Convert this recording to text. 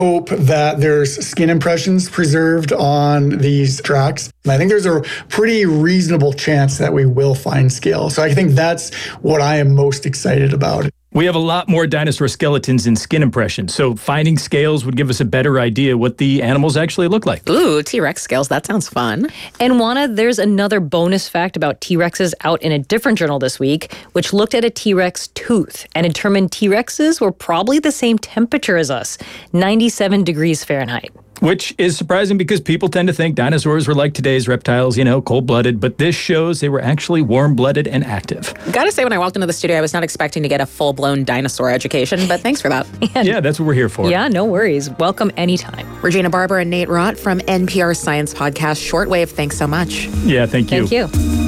hope that there's skin impressions preserved on these tracks. I think there's a pretty reasonable chance that we will find scale. So I think that's what I am most excited about. We have a lot more dinosaur skeletons and skin impressions, so finding scales would give us a better idea what the animals actually look like. Ooh, T-Rex scales, that sounds fun. And Juana, there's another bonus fact about T-Rexes out in a different journal this week, which looked at a T-Rex tooth and determined T-Rexes were probably the same temperature as us, 97 degrees Fahrenheit. Which is surprising because people tend to think dinosaurs were like today's reptiles, cold-blooded, but this shows they were actually warm-blooded and active. Gotta say, when I walked into the studio, I was not expecting to get a full-blown dinosaur education, but thanks for that. Yeah, that's what we're here for. Yeah, no worries. Welcome anytime. Regina Barber and Nate Rott from NPR Science Podcast Shortwave, thanks so much. Yeah, thank you. Thank you.